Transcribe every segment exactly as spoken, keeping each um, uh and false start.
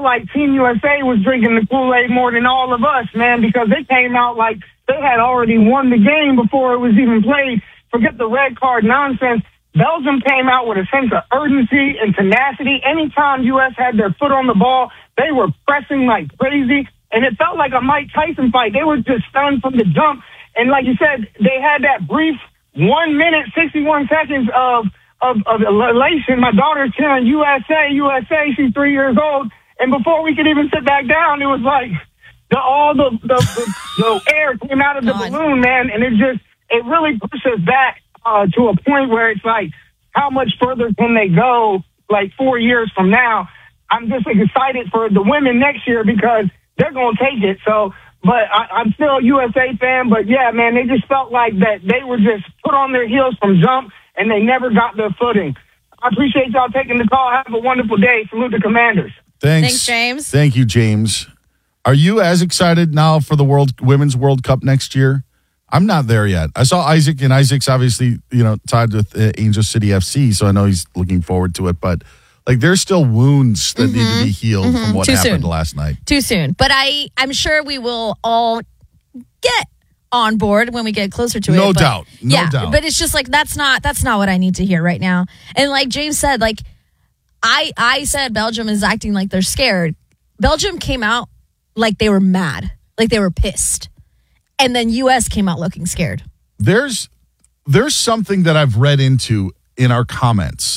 like Team U S A was drinking the Kool-Aid more than all of us, man, because they came out like they had already won the game before it was even played. Forget the red card nonsense. Belgium came out with a sense of urgency and tenacity. Anytime U S had their foot on the ball, they were pressing like crazy, and it felt like a Mike Tyson fight. They were just stunned from the jump. And like you said, they had that brief one minute, sixty-one seconds of, of, of elation. My daughter's cheering U S A, U S A. She's three years old. And before we could even sit back down, it was like the, all the, the, the, the air came out of the God. balloon, man. And it just, it really pushes back uh, to a point where it's like, how much further can they go, like four years from now? I'm just excited for the women next year because they're going to take it. So, but I, I'm still a U S A fan. But, yeah, man, they just felt like that they were just put on their heels from jump, and they never got their footing. I appreciate y'all taking the call. Have a wonderful day. Salute the Commanders. Thanks. Thanks, James. Thank you, James. Are you as excited now for the World Women's World Cup next year? I'm not there yet. I saw Isaac, and Isaac's obviously, you know, tied with uh, Angel City F C, so I know he's looking forward to it. But, like, there's still wounds that mm-hmm. need to be healed mm-hmm. from what Too happened soon. last night. Too soon. But I, I'm sure we will all get on board when we get closer to no it. No doubt. No yeah, doubt. But it's just like, that's not that's not what I need to hear right now. And like James said, like, I I said Belgium is acting like they're scared. Belgium came out like they were mad, like they were pissed. And then U S came out looking scared. There's there's something that I've read into in our comments.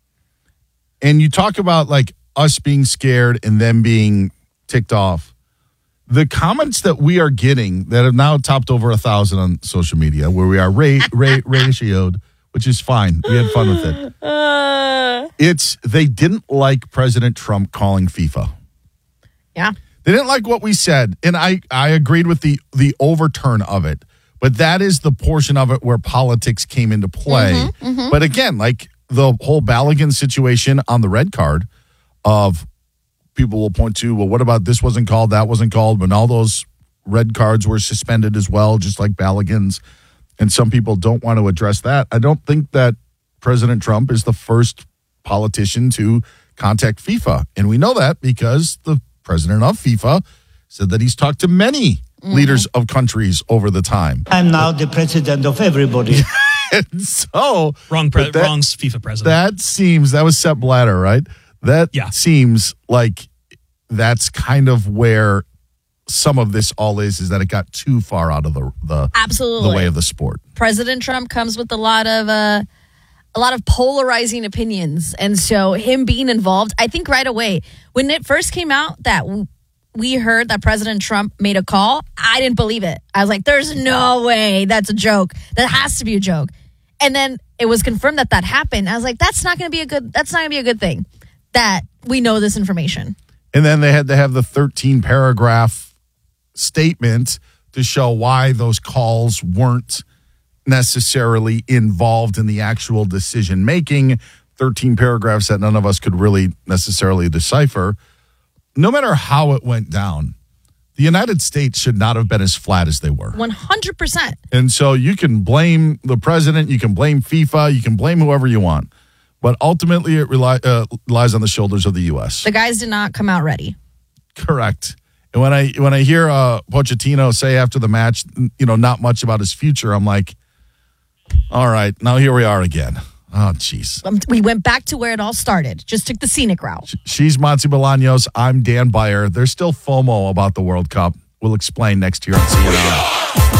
And you talk about like us being scared and them being ticked off. The comments that we are getting that have now topped over a thousand on social media, where we are ra- ra- ratioed, which is fine. We had fun with it. Uh, it's they didn't like President Trump calling FIFA. Yeah. They didn't like what we said, and I, I agreed with the, the overturn of it. But that is the portion of it where politics came into play. Mm-hmm, mm-hmm. But again, like the whole Balogun situation on the red card of people will point to, well, what about this wasn't called, that wasn't called, but all those red cards were suspended as well, just like Balogun's. And some people don't want to address that. I don't think that President Trump is the first politician to contact FIFA. And we know that because the president of FIFA said that he's talked to many mm-hmm. leaders of countries over the time. I'm now the president of everybody. And so wrong, pre- that, wrong FIFA president. That seems that was Sepp Blatter, right? That yeah. seems like that's kind of where some of this all is, is that it got too far out of the the, Absolutely. the way of the sport. President Trump comes with a lot of uh, a lot of polarizing opinions, and so him being involved, I think right away when it first came out that we heard that President Trump made a call, I didn't believe it. I was like, "There's no way that's a joke. That has to be a joke." And then it was confirmed that that happened. I was like, "That's not going to be a good. That's not going to be a good thing." That we know this information. And then they had to have the thirteen paragraph statement to show why those calls weren't necessarily involved in the actual decision making. thirteen paragraphs that none of us could really necessarily decipher. No matter how it went down, the United States should not have been as flat as they were. one hundred percent. And so you can blame the president, you can blame FIFA, you can blame whoever you want. But ultimately, it rely, uh, lies on the shoulders of the U S. The guys did not come out ready. Correct. And when I when I hear uh, Pochettino say after the match, you know, not much about his future, I'm like, all right, now here we are again. Oh, jeez. Um, we went back to where it all started. Just took the scenic route. She's Monty Bolaños. I'm Dan Beyer. There's still FOMO about the World Cup. We'll explain next year on C N N.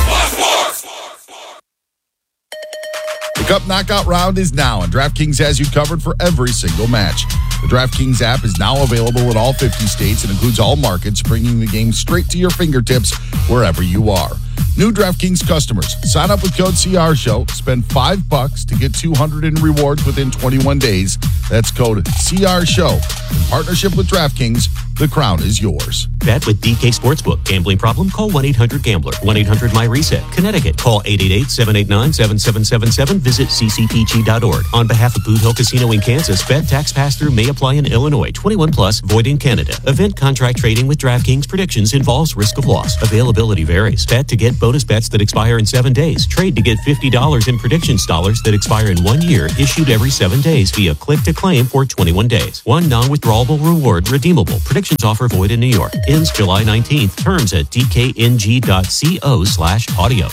The Cup Knockout Round is now, and DraftKings has you covered for every single match. The DraftKings app is now available in all fifty states and includes all markets, bringing the game straight to your fingertips wherever you are. New DraftKings customers, sign up with code C R Show, spend five bucks to get two hundred in rewards within twenty-one days. That's code C R Show. In partnership with DraftKings, the crown is yours. Bet with D K Sportsbook. Gambling problem? Call one eight hundred gambler. one eight hundred my reset. Connecticut. Call eight eight eight, seven eight nine, seven seven seven seven. Visit c c p g dot org. On behalf of Boot Hill Casino in Kansas, bet tax pass-through may apply in Illinois. twenty-one plus, void in Canada. Event contract trading with DraftKings predictions involves risk of loss. Availability varies. Bet to get Get bonus bets that expire in seven days. Trade to get fifty dollars in predictions dollars that expire in one year, issued every seven days via click to claim for twenty-one days. One non-withdrawable reward redeemable. Predictions offer void in New York. Ends July nineteenth. Terms at dkng.co slash audio.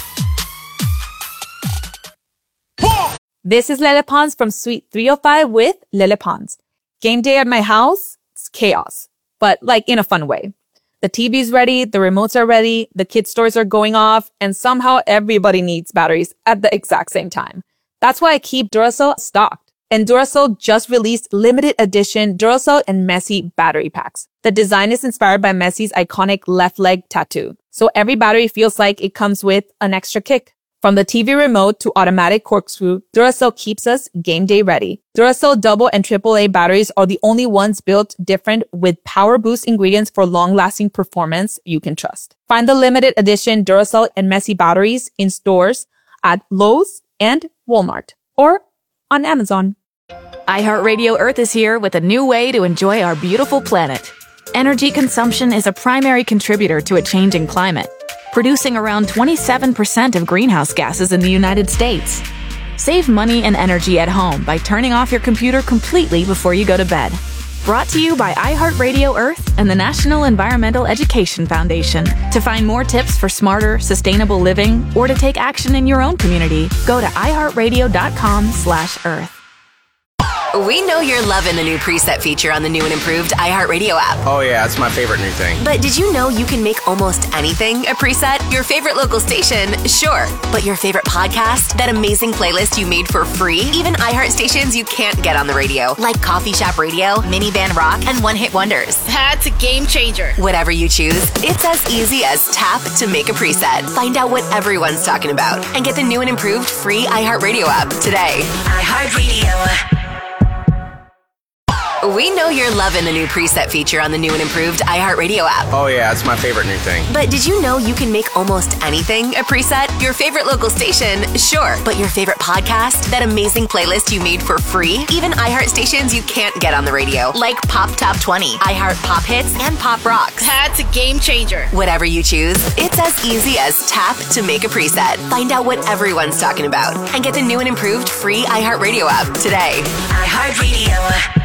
This is Lele Pons from Suite three oh five with Lele Pons. Game day at my house, it's chaos, but like in a fun way. The T V's ready, the remotes are ready, the kids' toys are going off, and somehow everybody needs batteries at the exact same time. That's why I keep Duracell stocked. And Duracell just released limited edition Duracell and Messi battery packs. The design is inspired by Messi's iconic left leg tattoo. So every battery feels like it comes with an extra kick. From the T V remote to automatic corkscrew, Duracell keeps us game day ready. Duracell double and triple A batteries are the only ones built different with power boost ingredients for long-lasting performance you can trust. Find the limited edition Duracell and Messi batteries in stores at Lowe's and Walmart or on Amazon. iHeartRadio Earth is here with a new way to enjoy our beautiful planet. Energy consumption is a primary contributor to a changing climate, producing around twenty-seven percent of greenhouse gases in the United States. Save money and energy at home by turning off your computer completely before you go to bed. Brought to you by iHeartRadio Earth and the National Environmental Education Foundation. To find more tips for smarter, sustainable living or to take action in your own community, go to iHeartRadio.com slash Earth. We know you're loving the new preset feature on the new and improved iHeartRadio app. Oh yeah, it's my favorite new thing. But did you know you can make almost anything a preset? Your favorite local station, sure. But your favorite podcast? That amazing playlist you made for free? Even iHeart stations you can't get on the radio, like Coffee Shop Radio, Minivan Rock, and One Hit Wonders. That's a game changer. Whatever you choose, it's as easy as tap to make a preset. Find out what everyone's talking about and get the new and improved free iHeartRadio app today. iHeartRadio. We know you're loving the new preset feature on the new and improved iHeartRadio app. Oh yeah, it's my favorite new thing. But did you know you can make almost anything a preset? Your favorite local station, sure. But your favorite podcast? That amazing playlist you made for free? Even iHeart stations you can't get on the radio, like Pop Top twenty, iHeart Pop Hits, and Pop Rocks. That's a game changer. Whatever you choose, it's as easy as tap to make a preset. Find out what everyone's talking about and get the new and improved free iHeartRadio app today. iHeartRadio.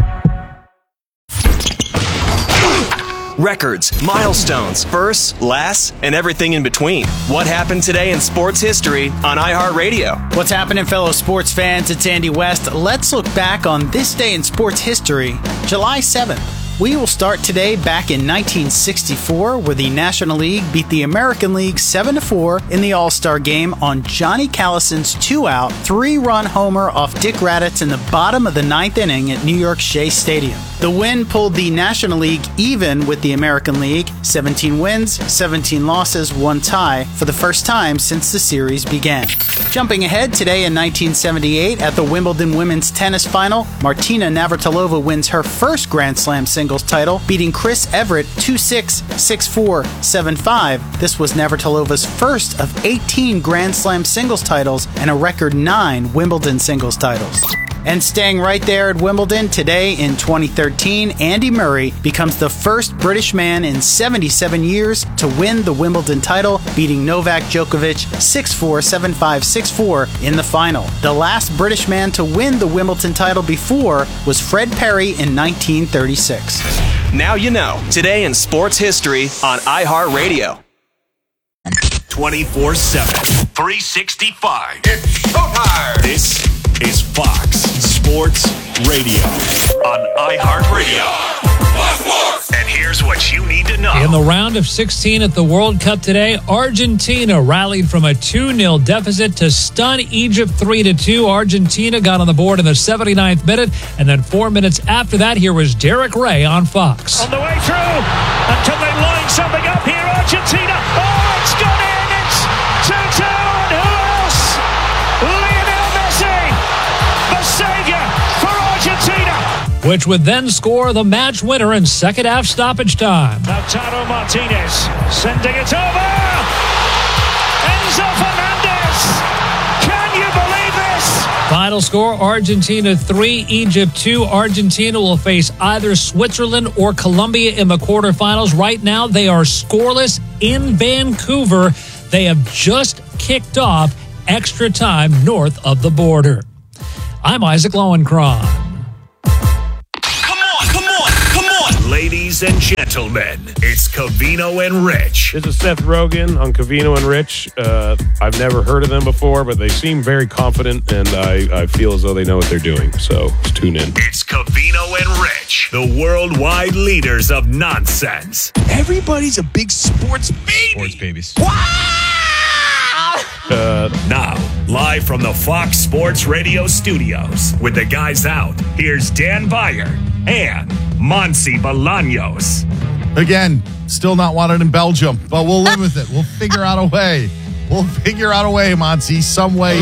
Records, milestones, firsts, lasts, and everything in between. What happened today in sports history on iHeartRadio? What's happening, fellow sports fans? It's Andy West. Let's look back on this day in sports history, July seventh. We will start today back in nineteen sixty-four, where the National League beat the American League seven to four in the All-Star Game on Johnny Callison's two-out, three-run homer off Dick Raddatz in the bottom of the ninth inning at New York's Shea Stadium. The win pulled the National League even with the American League, seventeen wins, seventeen losses, one tie, for the first time since the series began. Jumping ahead, today in nineteen seventy-eight, at the Wimbledon Women's Tennis Final, Martina Navratilova wins her first Grand Slam singles title, beating Chris Everett two six, six four, seven five. This was Navratilova's first of eighteen Grand Slam singles titles and a record nine Wimbledon singles titles. And staying right there at Wimbledon, today in twenty thirteen, Andy Murray becomes the first British man in seventy-seven years to win the Wimbledon title, beating Novak Djokovic six four, seven five, six four in the final. The last British man to win the Wimbledon title before was Fred Perry in nineteen thirty-six. Now you know. Today in sports history on iHeartRadio. twenty-four seven, three sixty-five. It's showtime. This is Fox Sports Radio on iHeartRadio. And here's what you need to know. In the round of sixteen at the World Cup today, Argentina rallied from a two nil deficit to stun Egypt three to two. Argentina got on the board in the seventy-ninth minute, and then four minutes after that, here was Derek Ray on Fox. On the way through, and can they line something up here? Argentina, oh, it's gone in, it's two two, and who else? Lionel Messi, the saviour for Argentina. Which would then score the match winner in second half stoppage time. Lautaro Martinez sending it over. Enzo Fernandez. Can you believe this? Final score, Argentina three, Egypt two. Argentina will face either Switzerland or Colombia in the quarterfinals. Right now, they are scoreless in Vancouver. They have just kicked off extra time north of the border. I'm Isaac Lowenkron. Ladies and gentlemen, it's Covino and Rich. This is Seth Rogen on Covino and Rich. Uh, I've never heard of them before, but they seem very confident, and I, I feel as though they know what they're doing. So let's tune in. It's Covino and Rich, the worldwide leaders of nonsense. Everybody's a big sports baby. Sports babies. Uh, now, live from the Fox Sports Radio studios, with the guys out, here's Dan Beyer and Monsi Bolaños. Again, still not wanted in Belgium, but we'll live with it. We'll figure out a way. We'll figure out a way, Monsi, some way,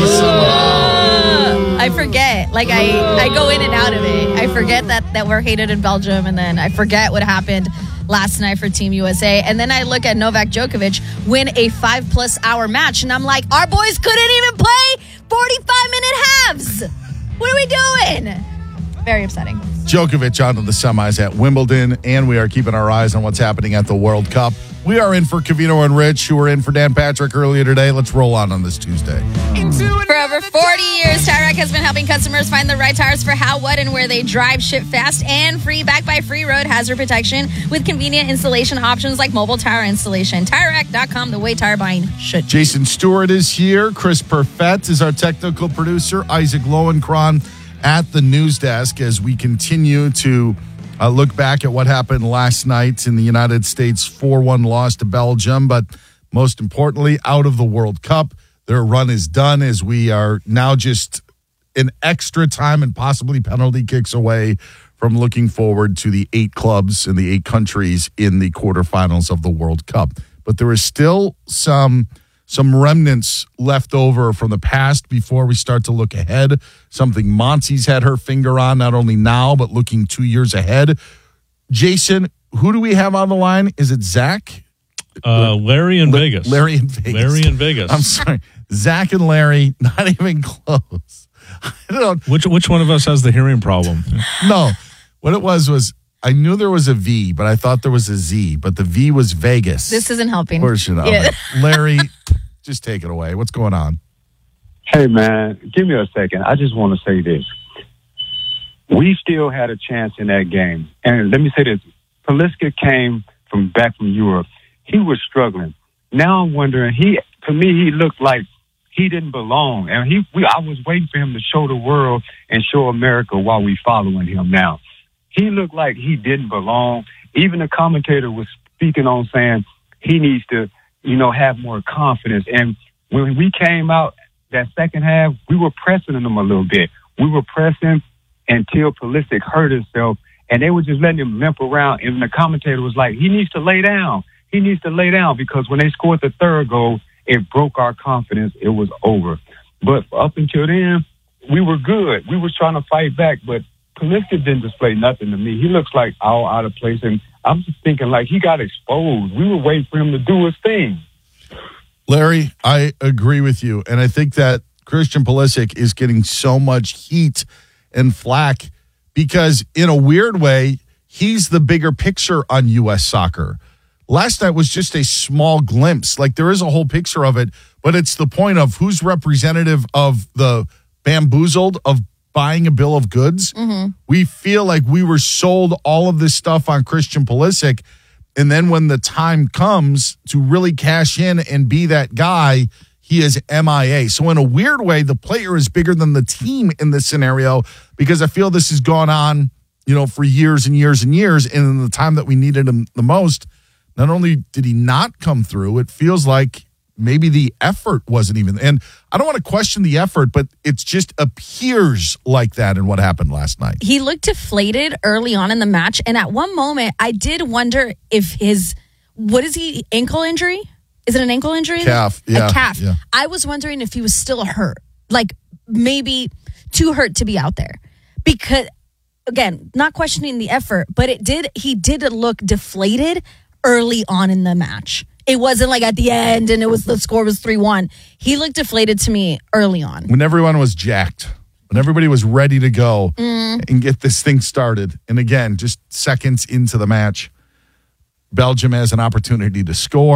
somehow. I forget. Like, I, I go in and out of it. I forget that, that we're hated in Belgium, and then I forget what happened last night for Team U S A. And then I look at Novak Djokovic win a five-plus hour match, and I'm like, our boys couldn't even play forty-five minute halves. What are we doing? Very upsetting. Djokovic onto the semis at Wimbledon, and we are keeping our eyes on what's happening at the World Cup. We are in for Covino and Rich, who were in for Dan Patrick earlier today. Let's roll on on this Tuesday. For over forty years, Tire Rack has been helping customers find the right tires for how, what, and where they drive. Ship fast and free, backed by free road hazard protection with convenient installation options like mobile tire installation. Tire Rack dot com, the way tire buying should. Jason Stewart is here. Chris Perfett is our technical producer. Isaac Lowenkron at the news desk as we continue to uh, look back at what happened last night in the United States four one loss to Belgium, but most importantly, out of the World Cup. Their run is done as we are now just an extra time and possibly penalty kicks away from looking forward to the eight clubs and the eight countries in the quarterfinals of the World Cup. But there is still some some remnants left over from the past before we start to look ahead. Something Monty's had her finger on, not only now, but looking two years ahead. Jason, who do we have on the line? Is it Zach? Uh, Larry in Vegas. Larry in Vegas. Larry in Vegas. I'm sorry. Zach and Larry, not even close. I don't Which which one of us has the hearing problem? No. What it was was I knew there was a V, but I thought there was a Z, but the V was Vegas. This isn't helping. Portion of Yeah. it. Larry, just take it away. What's going on? Hey, man, give me a second. I just want to say this. We still had a chance in that game. And let me say this. Pulisic came from back from Europe. He was struggling. Now I'm wondering, he to me, he looked like he didn't belong. And he, we, I was waiting for him to show the world and show America why we following him now. He looked like he didn't belong. Even the commentator was speaking on saying he needs to, you know, have more confidence. And when we came out that second half, we were pressing him a little bit. We were pressing until Pulisic hurt himself, and they were just letting him limp around. And the commentator was like, he needs to lay down. He needs to lay down, because when they scored the third goal, it broke our confidence. It was over. But up until then, we were good. We were trying to fight back, but Pulisic didn't display nothing to me. He looks like all out of place, and I'm just thinking like he got exposed. We were waiting for him to do his thing. Larry, I agree with you, and I think that Christian Pulisic is getting so much heat and flack because, in a weird way, he's the bigger picture on U S soccer. Last night was just a small glimpse. Like, there is a whole picture of it, but it's the point of who's representative of the bamboozled, of buying a bill of goods. Mm-hmm. We feel like we were sold all of this stuff on Christian Pulisic, and then when the time comes to really cash in and be that guy, he is M I A. So in a weird way, the player is bigger than the team in this scenario, because I feel this has gone on, you know, for years and years and years, and in the time that we needed him the most, not only did he not come through, it feels like maybe the effort wasn't even. And I don't want to question the effort, but it just appears like that in what happened last night. He looked deflated early on in the match. And at one moment, I did wonder if his, what is he, ankle injury? Is it an ankle injury? Calf. Yeah. A calf. Yeah. I was wondering if he was still hurt, like maybe too hurt to be out there. Because, again, not questioning the effort, but it did, he did look deflated early on in the match. It wasn't like at the end and it was the score was three one. He looked deflated to me early on. When everyone was jacked, when everybody was ready to go Mm. and get this thing started. And again, just seconds into the match, Belgium has an opportunity to score.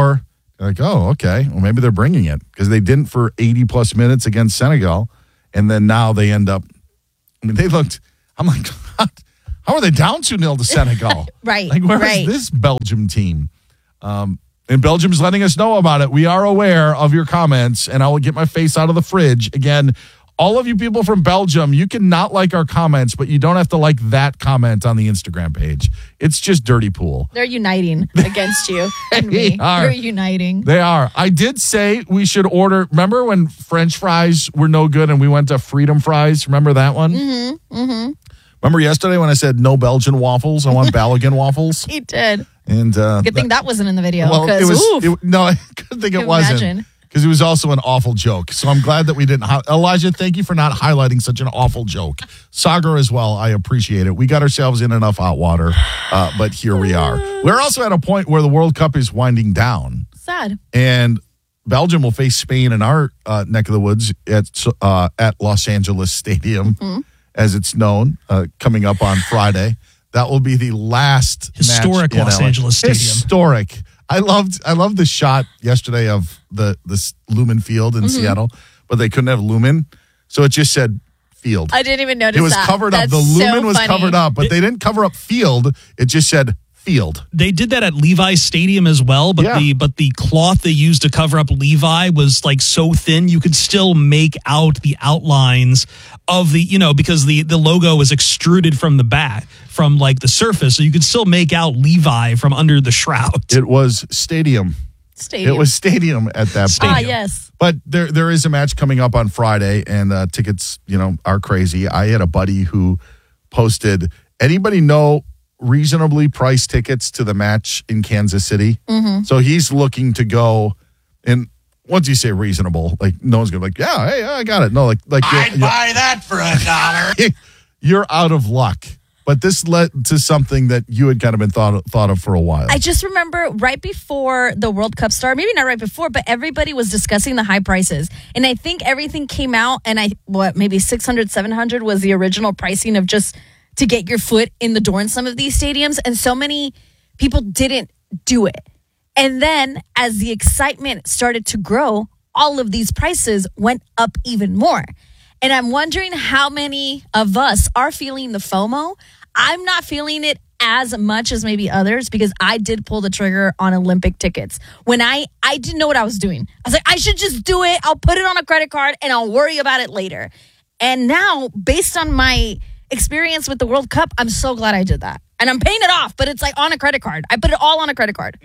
Like, oh, okay. Well, maybe they're bringing it because they didn't for eighty plus minutes against Senegal. And then now they end up, I mean, they looked, I'm like, God, how are they down two nil to Senegal? Right. Like, where right. is this Belgium team? Um, and Belgium's letting us know about it. We are aware of your comments, and I will get my face out of the fridge. Again, all of you people from Belgium, you can not like our comments, but you don't have to like that comment on the Instagram page. It's just dirty pool. They're uniting against you and me. They are. They're uniting. They are. I did say we should order. Remember when French fries were no good and we went to Freedom Fries? Remember that one? Mm-hmm. Mm-hmm. Remember yesterday when I said no Belgian waffles? I want Balogun waffles. He did. And uh, Good thing that wasn't in the video. Well, it was. Oof, It, no, I couldn't think it Can you wasn't. imagine? Because it was also an awful joke. So I'm glad that we didn't. Hi- Elijah, thank you for not highlighting such an awful joke. Sagar as well. I appreciate it. We got ourselves in enough hot water, uh, but here we are. We're also at a point where the World Cup is winding down. sad. And Belgium will face Spain in our uh, neck of the woods at uh, at Los Angeles Stadium, Mm-hmm. as it's known, uh, coming up on Friday. That will be the last Historic match in Los L A. Angeles Stadium. Historic. I loved I loved the shot yesterday of the the Lumen Field in Mhm. Seattle, but they couldn't have Lumen, so it just said Field. I didn't even notice It was that. covered up. That's The so Lumen was funny. covered up, but they didn't cover up Field. It just said Field. They did that at Levi Stadium as well, but Yeah. the but the cloth they used to cover up Levi was like so thin you could still make out the outlines of the, you know, because the the logo was extruded from the back, from like the surface, so you could still make out Levi from under the shroud. It was Stadium. Stadium. It was Stadium at that point. Ah, yes. But there there is a match coming up on Friday, and uh, tickets, you know, are crazy. I had a buddy who posted, anybody know reasonably priced tickets to the match in Kansas City? Mm-hmm. So he's looking to go, and once you say reasonable, like no one's gonna be like, yeah, hey, I got it. No, like like I'd you're, buy that for a dollar. you're out of luck. But this led to something that you had kind of been thought thought of for a while. I just remember right before the World Cup started, maybe not right before, but everybody was discussing the high prices. And I think everything came out, and I, what, maybe six hundred, seven hundred was the original pricing of just to get your foot in the door in some of these stadiums. And so many people didn't do it. And then as the excitement started to grow, all of these prices went up even more. And I'm wondering how many of us are feeling the FOMO. I'm not feeling it as much as maybe others because I did pull the trigger on Olympic tickets. When I, I didn't know what I was doing. I was like, I should just do it. I'll put it on a credit card and I'll worry about it later. And now, based on my experience with the World Cup, I'm so glad I did that. And I'm paying it off, but it's like on a credit card. I put it all on a credit card.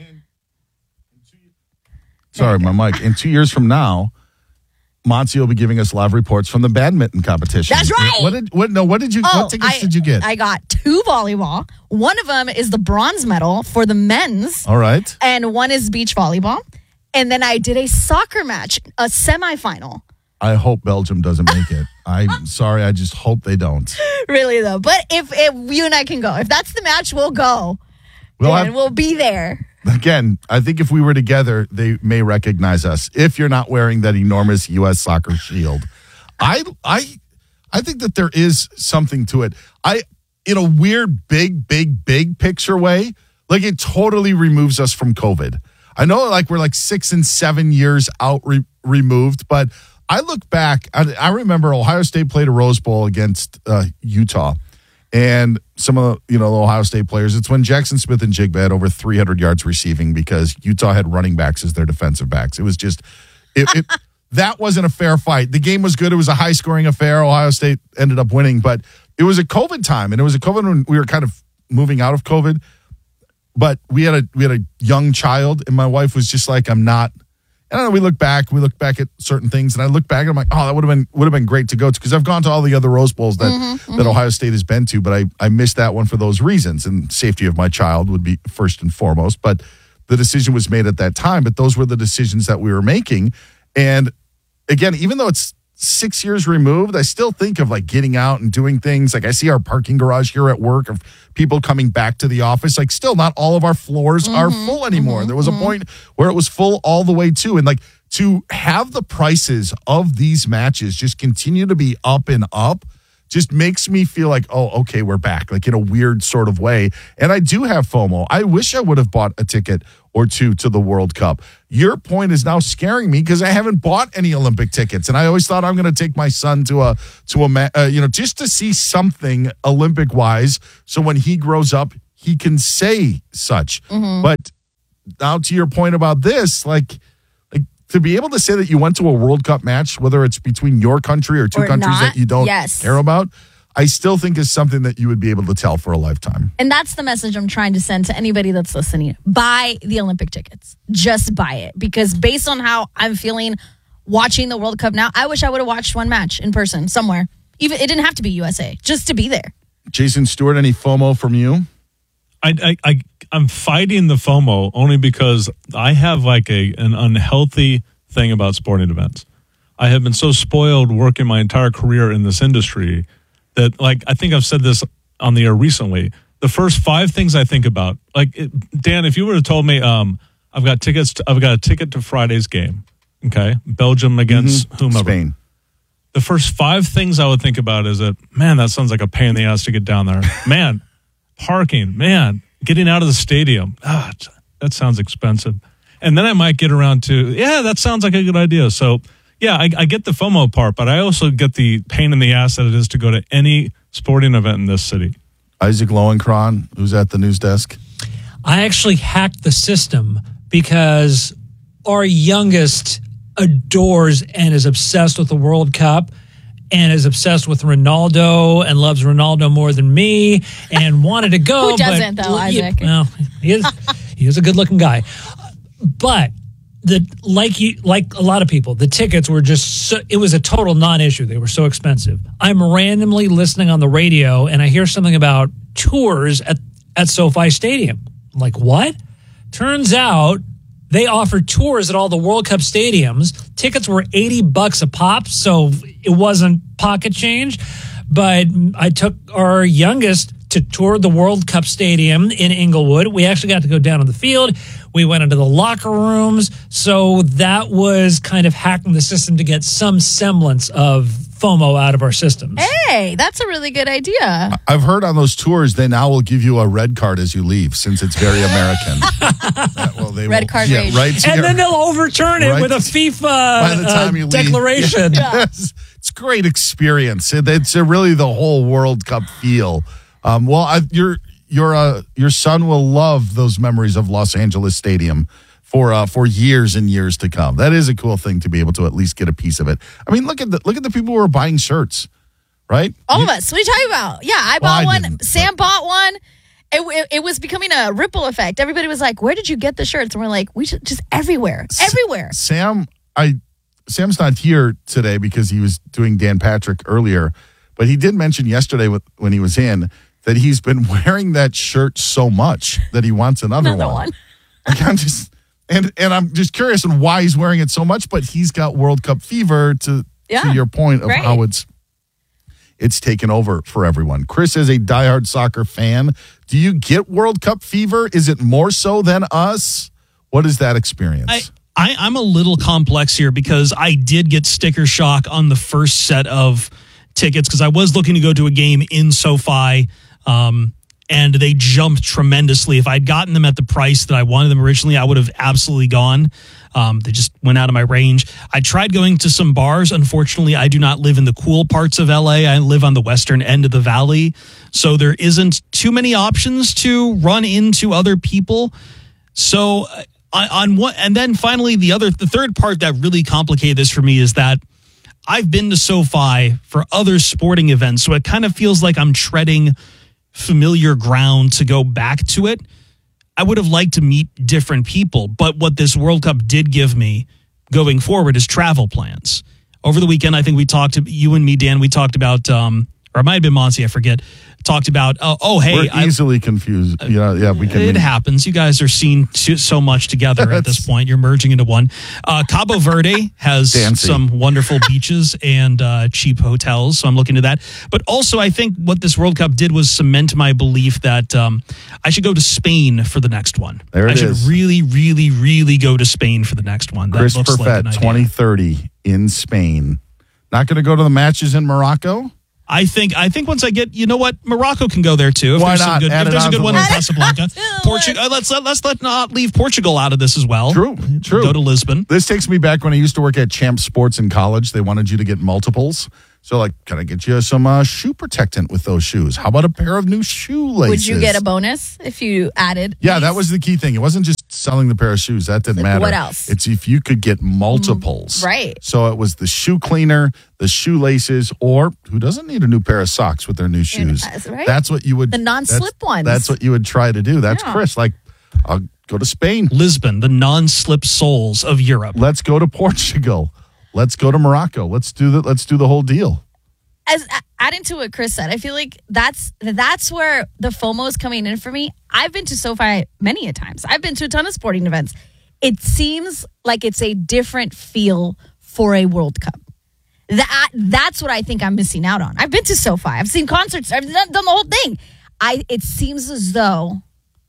Sorry, my mic. In two years from now, Monty will be giving us live reports from the badminton competition. That's right. What did what? No, what did you? Oh, what tickets I, did you get? I got two volleyball. One of them is the bronze medal for the men's. All right. And one is beach volleyball. And then I did a soccer match, a semifinal. I hope Belgium doesn't make it. I'm sorry. I just hope they don't. Really, though. But if, if you and I can go, if that's the match, we'll go. We'll and have- we'll be there. Again, I think if we were together, they may recognize us if you're not wearing that enormous U S soccer shield. I I I think that there is something to it. I in a weird big big big picture way, like it totally removes us from COVID. I know like we're like six and seven years out re- removed, but I look back. I, I remember Ohio State played a Rose Bowl against uh, Utah. And some of the, you know, the Ohio State players, it's when Jackson Smith and Jigba had over three hundred yards receiving because Utah had running backs as their defensive backs. It was just, it, it that wasn't a fair fight. The game was good. It was a high scoring affair. Ohio State ended up winning, but it was a COVID time. And it was a COVID when we were kind of moving out of COVID. But we had a, we had a young child and my wife was just like, I'm not, I don't know. We look back, we look back at certain things, and I look back and I'm like, oh, that would have been would have been great to go to because I've gone to all the other Rose Bowls that, Mm-hmm, that mhm. Ohio State has been to, but I, I missed that one for those reasons. And safety of my child would be first and foremost. But the decision was made at that time. But those were the decisions that we were making. And again, even though it's six years removed, I still think of like getting out and doing things. Like I see our parking garage here at work of people coming back to the office. Like still not all of our floors are full anymore. There was a point where it was full all the way too. And like to have the prices of these matches just continue to be up and up, just makes me feel like, oh, okay, we're back, like in a weird sort of way. And I do have FOMO. I wish I would have bought a ticket or two to the World Cup. Your point is now scaring me because I haven't bought any Olympic tickets, and I always thought I'm going to take my son to a to a uh, you know, just to see something Olympic wise, so when he grows up, he can say such. Mm-hmm. But now to your point about this, like. To be able to say that you went to a World Cup match, whether it's between your country or two Or countries not, that you don't yes. care about, I still think is something that you would be able to tell for a lifetime. And that's the message I'm trying to send to anybody that's listening. Buy the Olympic tickets. Just buy it. Because based on how I'm feeling watching the World Cup now, I wish I would have watched one match in person somewhere. Even it didn't have to be U S A, just to be there. Jason Stewart, any FOMO from you? I, I, I, I'm fighting the FOMO only because I have like a an unhealthy thing about sporting events. I have been so spoiled working my entire career in this industry that, like, I think I've said this on the air recently. The first five things I think about, like, it, Dan, if you would have told me, um, I've got tickets, to, I've got a ticket to Friday's game, okay, Belgium against Mm-hmm. whomever. Spain. The first five things I would think about is that, man, that sounds like a pain in the ass to get down there. Man, parking, man, getting out of the stadium. Ah, that sounds expensive. And then I might get around to, yeah, that sounds like a good idea. So, yeah, I, I get the FOMO part, but I also get the pain in the ass that it is to go to any sporting event in this city. Isaac Lowenkron, who's at the news desk. I actually hacked the system because our youngest adores and is obsessed with the World Cup and is obsessed with Ronaldo and loves Ronaldo more than me and wanted to go. Who doesn't, but, though, Isaac? Well, he is, he is a good-looking guy. But the like you like a lot of people, the tickets were just so, it was a total non-issue. They were so expensive. I'm randomly listening on the radio and I hear something about tours at, at SoFi Stadium. I'm like, what? Turns out they offer tours at all the World Cup stadiums. Tickets were eighty bucks a pop, so it wasn't pocket change. But I took our youngest to tour the World Cup stadium in Inglewood. We actually got to go down on the field. We went into the locker rooms. So that was kind of hacking the system to get some semblance of FOMO out of our systems. Hey, that's a really good idea. I've heard on those tours, they now will give you a red card as you leave, since it's very American. That, well, they Red will, card yeah, rage. right to And your- then they'll overturn it right with a to- FIFA by the time uh, you leave. declaration. Yeah. It's, it's a great experience. It, it's a really the whole World Cup feel. Um, well, I, your your uh, your son will love those memories of Los Angeles Stadium for uh, for years and years to come. That is a cool thing to be able to at least get a piece of it. I mean, look at the look at the people who are buying shirts, right? All of us. What are you talking about? Yeah, I Well, bought I one. didn't, Sam bought one. It, it, it was becoming a ripple effect. Everybody was like, where did you get the shirts? And we're like, we should just everywhere. Everywhere. Sam, I Sam's not here today because he was doing Dan Patrick earlier, but he did mention yesterday when he was in that he's been wearing that shirt so much that he wants another, Another one. one. Like, I'm just and and I'm just curious on why he's wearing it so much, but he's got World Cup fever to Yeah, to your point of right. how it's it's taken over for everyone. Chris is a diehard soccer fan. Do you get World Cup fever? Is it more so than us? What is that experience? I, I, I'm a little complex here because I did get sticker shock on the first set of tickets because I was looking to go to a game in SoFi, um, and they jumped tremendously. If I'd gotten them at the price that I wanted them originally, I would have absolutely gone. Um, they just went out of my range. I tried going to some bars. Unfortunately, I do not live in the cool parts of L A. I live on the western end of the valley, so there isn't too many options to run into other people. So uh, on what, and then finally the other, the third part that really complicated this for me is that I've been to SoFi for other sporting events, so it kind of feels like I'm treading familiar ground to go back to it. I would have liked to meet different people, but what this World Cup did give me going forward is travel plans. Over the weekend, I think we talked to you and me, Dan. We talked about, um, or it might have been Monty, I forget. Talked about, uh, oh, hey. We're I, easily confused. Yeah, yeah, we can. it happens. You guys are seen too, so much together at this point. You're merging into one. Uh, Cabo Verde has Fancy. some wonderful beaches and uh, cheap hotels, so I'm looking to that. But also, I think what this World Cup did was cement my belief that um, I should go to Spain for the next one. There it I should is. really, really, really go to Spain for the next one. That Chris looks like an Perfett, idea. twenty thirty in Spain. Not going to go to the matches in Morocco? I think I think once I get, you know what, Morocco can go there too. If Why there's some not? good, Add if it there's a on good to one the in list. Casablanca, Portugal. Uh, let's let, let's let not leave Portugal out of this as well. True, true. Go to Lisbon. This takes me back when I used to work at Champ Sports in college. They wanted you to get multiples. So, like, can I get you some uh, shoe protectant with those shoes? How about a pair of new shoelaces? Would you get a bonus if you added? Yeah, these? that was the key thing. It wasn't just selling the pair of shoes. That didn't Like, matter. what else? It's if you could get multiples. Right. So it was the shoe cleaner, the shoelaces, or who doesn't need a new pair of socks with their new shoes? That's right. That's what you would. The non-slip that's, ones. That's what you would try to do. That's Yeah. Chris. Like, I'll go to Spain. Lisbon, the non-slip soles of Europe. Let's go to Portugal. Let's go to Morocco. Let's do the. Let's do the whole deal. As adding to what Chris said, I feel like that's that's where the FOMO is coming in for me. I've been to SoFi many a times. I've been to a ton of sporting events. It seems like it's a different feel for a World Cup. That that's what I think I'm missing out on. I've been to SoFi. I've seen concerts. I've done, done the whole thing. I it seems as though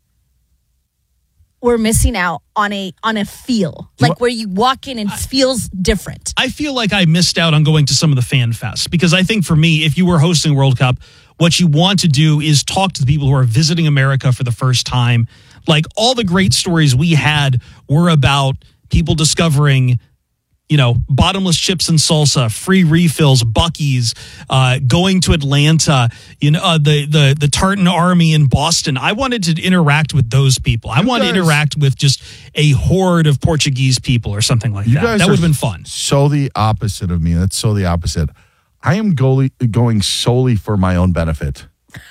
we're missing out on a on a feel, like where you walk in and it feels different. I feel like I missed out on going to some of the fan fests because I think for me, if you were hosting World Cup, what you want to do is talk to the people who are visiting America for the first time. Like all the great stories we had were about people discovering, you know, bottomless chips and salsa, free refills, Buc-ee's, uh, going to Atlanta, you know, uh, the the the Tartan Army in Boston. I wanted to interact with those people. I You wanted to guys- interact with just a horde of Portuguese people or something like You that. guys That are would have been fun. So the opposite of me. That's so the opposite. I am go- going solely for my own benefit.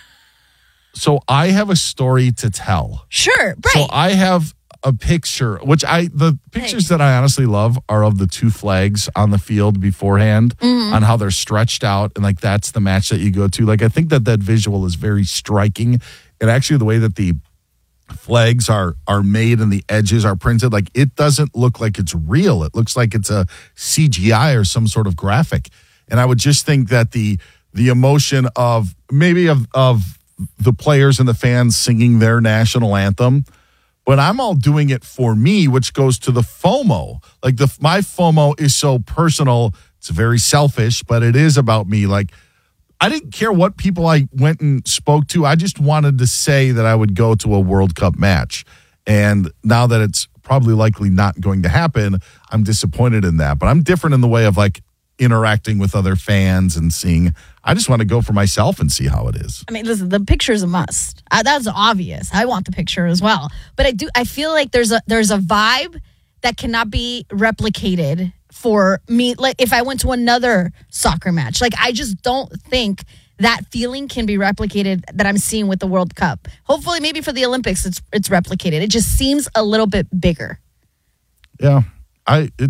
So I have a story to tell. Sure, right. So I have a picture, which I the pictures that I honestly love are of the two flags on the field beforehand, Mhm. on how they're stretched out, and like that's the match that you go to. Like I think that that visual is very striking, and actually the way that the flags are are made and the edges are printed, like it doesn't look like it's real. It looks like it's a C G I or some sort of graphic. And I would just think that the the emotion of maybe of of the players and the fans singing their national anthem, but I'm all doing it for me, which goes to the FOMO. Like the my FOMO is so personal. It's very selfish, but it is about me. Like I didn't care what people I went and spoke to. I just wanted to say that I would go to a World Cup match. And now that it's probably likely not going to happen, I'm disappointed in that. But I'm different in the way of like interacting with other fans and seeing. I just want to go for myself and see how it is. I mean, listen, the picture is a must. Uh, that's obvious. I want the picture as well. But I do. I feel like there's a there's a vibe that cannot be replicated for me. Like if I went to another soccer match, like I just don't think that feeling can be replicated that I'm seeing with the World Cup. Hopefully, maybe for the Olympics, it's it's replicated. It just seems a little bit bigger. Yeah, I. It,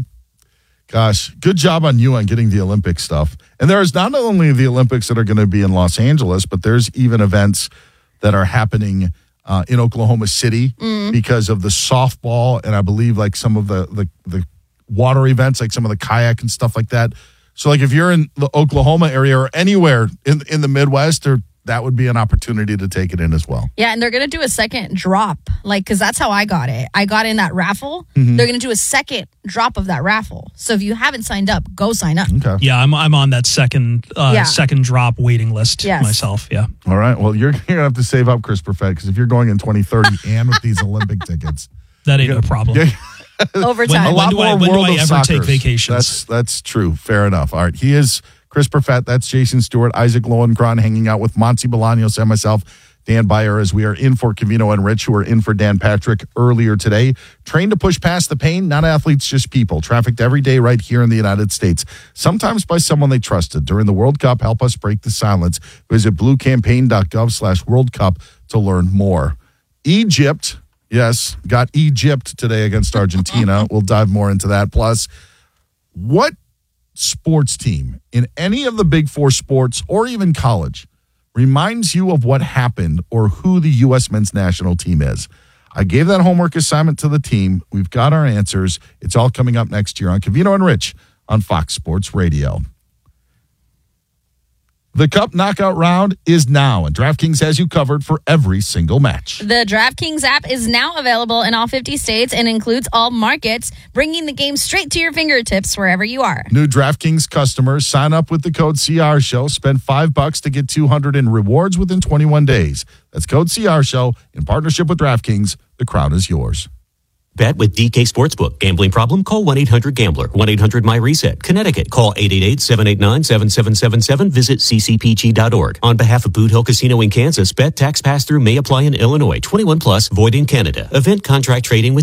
Gosh, good job on you on getting the Olympic stuff. And there's not only the Olympics that are going to be in Los Angeles, but there's even events that are happening uh, in Oklahoma City Mm. because of the softball and I believe like some of the, the the water events, like some of the kayak and stuff like that. So like if you're in the Oklahoma area or anywhere in in the Midwest, or that would be an opportunity to take it in as well. Yeah, and they're going to do a second drop, like, because that's how I got it. I got in that raffle. Mhm. They're going to do a second drop of that raffle. So if you haven't signed up, go sign up. Okay. Yeah, I'm I'm on that second uh, Yeah. second drop waiting list Yes. myself. Yeah. All right. Well, you're, you're going to have to save up, Chris Perfett, because if you're going in twenty thirty and with these Olympic tickets, That ain't no problem. Overtime. A When lot do I- more when do World I of ever take Soccers. vacations? That's that's true. Fair enough. All right. He is Chris Perfett. That's Jason Stewart, Isaac Lowenkron, hanging out with Monty Bolaños and myself, Dan Byer, as we are in for Covino and Rich, who are in for Dan Patrick earlier today. Trained to push past the pain, not athletes, just people. Trafficked every day right here in the United States, sometimes by someone they trusted. During the World Cup, help us break the silence. Visit bluecampaign.gov slash World Cup to learn more. Egypt, yes, got Egypt today against Argentina. We'll dive more into that. Plus, what sports team in any of the big four sports or even college reminds you of what happened or who the U S men's national team is? I gave that homework assignment to the team. We've got our answers. It's all coming up next year on Covino and Rich on Fox Sports Radio. The Cup Knockout Round is now, and DraftKings has you covered for every single match. The DraftKings app is now available in all fifty states and includes all markets, bringing the game straight to your fingertips wherever you are. New DraftKings customers sign up with the code C R Show, spend five bucks to get two hundred in rewards within twenty-one days. That's code C R Show in partnership with DraftKings. The crown is yours. Bet with D K Sportsbook. Gambling problem? Call one eight hundred gambler. one eight hundred my reset. Connecticut. Call eight eight eight, seven eight nine, seven seven seven seven. Visit c c p g dot org. On behalf of Boot Hill Casino in Kansas, bet tax pass-through may apply in Illinois. twenty-one plus, void in Canada. Event contract trading with